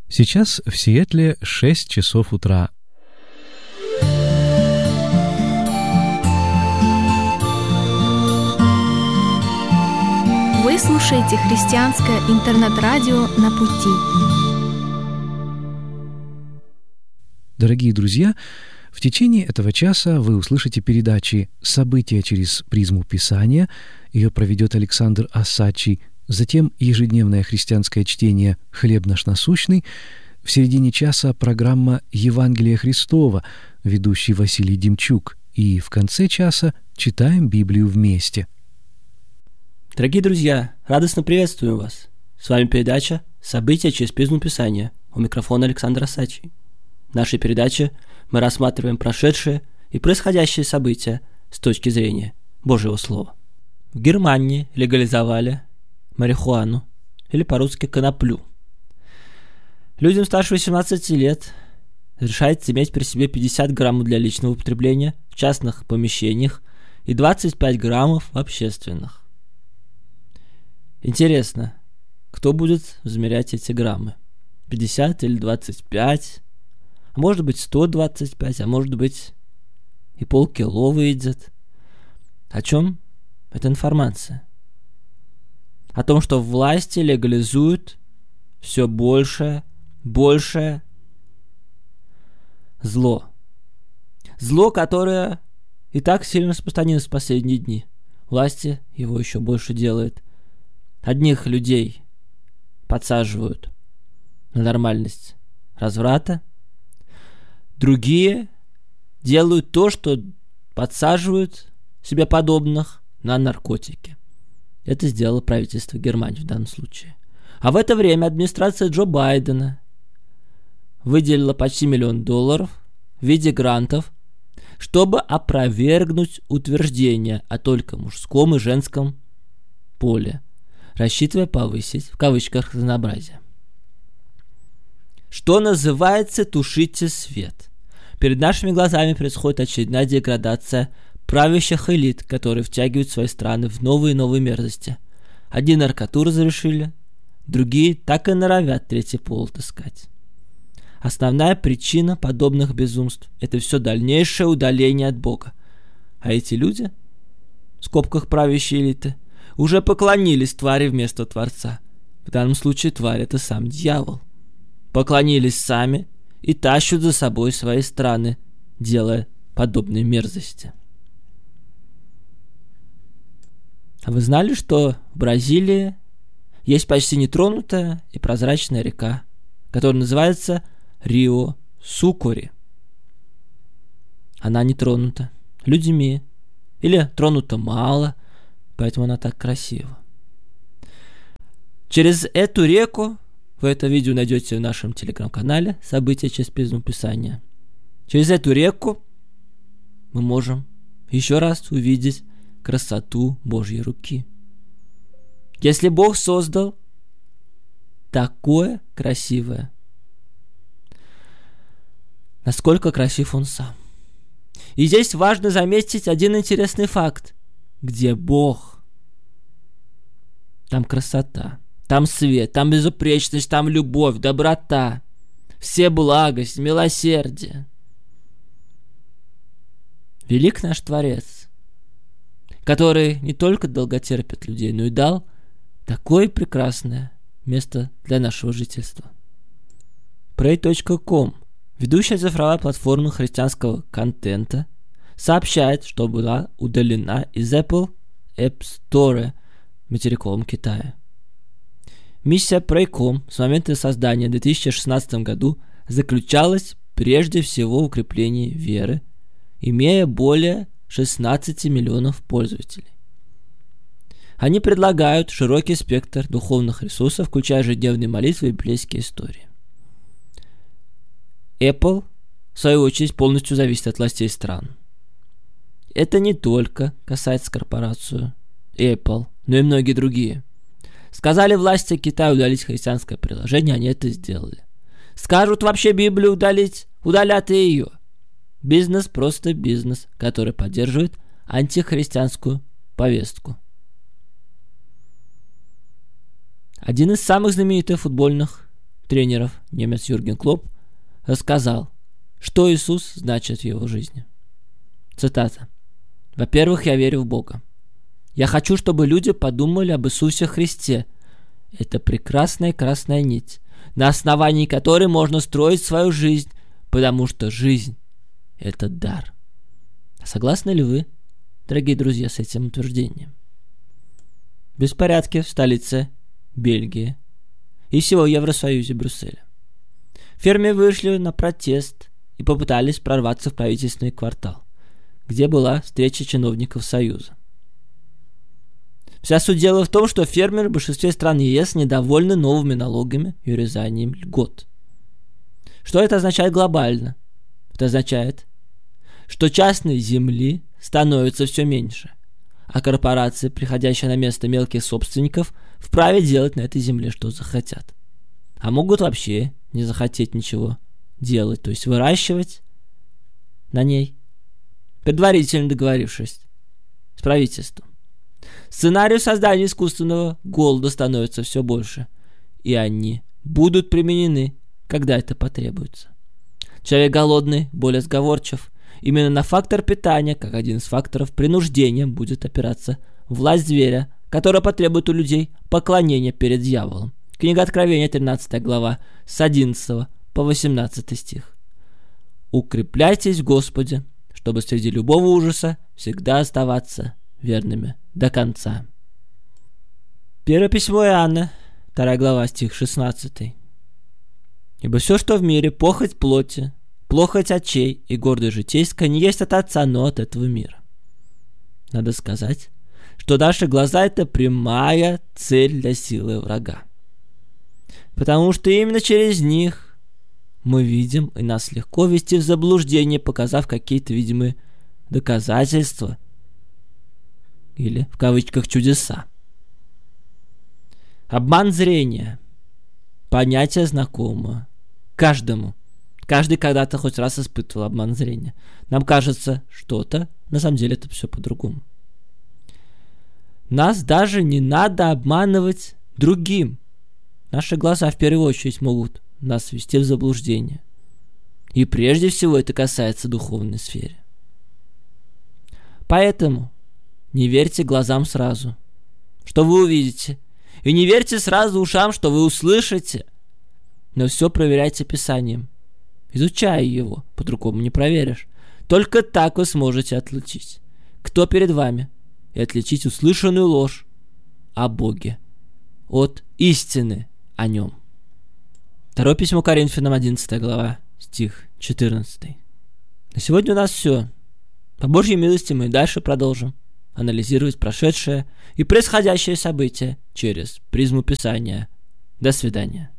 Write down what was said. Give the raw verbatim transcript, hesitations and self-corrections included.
Сейчас в Сиэтле шесть часов утра. Вы слушаете христианское интернет-радио «На пути». Дорогие друзья, в течение этого часа вы услышите передачи «События через призму Писания». Ее проведет Александр Асачи. Затем ежедневное христианское чтение «Хлеб наш насущный». В середине часа программа «Евангелие Христова», ведущий Василий Демчук. И в конце часа читаем Библию вместе. Дорогие друзья, радостно приветствую вас. С вами передача «События через призму Писания». У микрофона Александр Асачи. В нашей передаче мы рассматриваем прошедшие и происходящие события с точки зрения Божьего Слова. В Германии легализовали марихуану, или по-русски коноплю. Людям старше восемнадцати лет разрешается иметь при себе пятьдесят граммов для личного употребления в частных помещениях и двадцать пять граммов в общественных. Интересно, кто будет измерять эти граммы? пятьдесят или двадцать пять? А может быть сто двадцать пять, а может быть и полкило выйдет. О чем эта информация? О том, что власти легализуют все большее, большее зло. Зло, которое и так сильно распространилось в последние дни. Власти его еще больше делают. Одних людей подсаживают на нормальность разврата, другие делают то, что подсаживают себе подобных на наркотики. Это сделало правительство Германии в данном случае. А в это время администрация Джо Байдена выделила почти миллион долларов в виде грантов, чтобы опровергнуть утверждение о только мужском и женском поле, рассчитывая повысить, в кавычках, разнообразие. Что называется «тушите свет». Перед нашими глазами происходит очередная деградация правящих элит, которые втягивают свои страны в новые и новые мерзости. Одни наркоту разрешили, другие так и норовят третий пол таскать. Основная причина подобных безумств – это все дальнейшее удаление от Бога. А эти люди, в скобках правящие элиты, уже поклонились твари вместо Творца. В данном случае тварь – это сам дьявол. Поклонились сами и тащат за собой свои страны, делая подобные мерзости. А вы знали, что в Бразилии есть почти нетронутая и прозрачная река, которая называется Рио Сукури? Она не тронута людьми или тронута мало, поэтому она так красива. Через эту реку, вы это видео найдете в нашем телеграм-канале «События через призму Писания». Через эту реку мы можем еще раз увидеть красоту Божьей руки. Если Бог создал такое красивое, насколько красив Он сам. И здесь важно заметить один интересный факт. Где Бог, там красота, там свет, там безупречность, там любовь, доброта, все благость, милосердие. Велик наш Творец, который не только долготерпит людей, но и дал такое прекрасное место для нашего жительства. прей точка ком, ведущая цифровая платформа христианского контента, сообщает, что была удалена из Apple App Store в материковом Китае. Миссия прей точка ком с момента создания в две тысячи шестнадцатом году заключалась прежде всего в укреплении веры, имея более шестнадцати миллионов пользователей. Они предлагают широкий спектр духовных ресурсов, включая ежедневные молитвы и библейские истории. Apple, в свою очередь, полностью зависит от властей стран. Это не только касается корпорацию Apple, но и многие другие. Сказали власти Китая удалить христианское приложение, они это сделали. Скажут вообще Библию удалить, удалят и ее. Бизнес просто бизнес, который поддерживает антихристианскую повестку. Один из самых знаменитых футбольных тренеров, немец Юрген Клопп, рассказал, что Иисус значит в его жизни. Цитата. «Во-первых, я верю в Бога. Я хочу, чтобы люди подумали об Иисусе Христе. Это прекрасная красная нить, на основании которой можно строить свою жизнь, потому что жизнь – это дар». Согласны ли вы, дорогие друзья, с этим утверждением? Беспорядки в столице Бельгии и всего Евросоюзе Брюсселя. Фермеры вышли на протест и попытались прорваться в правительственный квартал, где была встреча чиновников Союза. Вся суть дела в том, что фермеры в большинстве стран ЕС недовольны новыми налогами и урезанием льгот. Что это означает глобально? Это означает, что частной земли становится все меньше, а корпорации, приходящие на место мелких собственников, вправе делать на этой земле, что захотят. А могут вообще не захотеть ничего делать, то есть выращивать на ней, предварительно договорившись с правительством. Сценарию создания искусственного голода становится все больше, и они будут применены, когда это потребуется. Человек голодный более сговорчив. Именно на фактор питания, как один из факторов принуждения, будет опираться власть зверя, которая потребует у людей поклонения перед дьяволом. Книга Откровения, тринадцатая глава, с одиннадцатого по восемнадцатый стих. «Укрепляйтесь в Господе, чтобы среди любого ужаса всегда оставаться верными до конца». Первое письмо Иоанна, вторая глава, стих шестнадцатый. «Ибо все, что в мире, похоть плоти, плохоть очей и гордость житейская, не есть от Отца, но от этого мира». Надо сказать, что наши глаза – это прямая цель для силы врага. Потому что именно через них мы видим, и нас легко ввести в заблуждение, показав какие-то видимые доказательства или, в кавычках, чудеса. Обман зрения – понятие знакомое каждому. Каждый когда-то хоть раз испытывал обман зрения. Нам кажется что-то, на самом деле это все по-другому. Нас даже не надо обманывать другим. Наши глаза в первую очередь могут нас ввести в заблуждение. И прежде всего это касается духовной сферы. Поэтому не верьте глазам сразу, что вы увидите. И не верьте сразу ушам, что вы услышите. Но все проверяйте Писанием. Изучай его, по-другому не проверишь. Только так вы сможете отличить, кто перед вами, и отличить услышанную ложь о Боге от истины о нем. Второе письмо Коринфянам, одиннадцатая глава, стих четырнадцатый. На сегодня у нас все. По Божьей милости мы и дальше продолжим анализировать прошедшее и происходящее события через призму Писания. До свидания.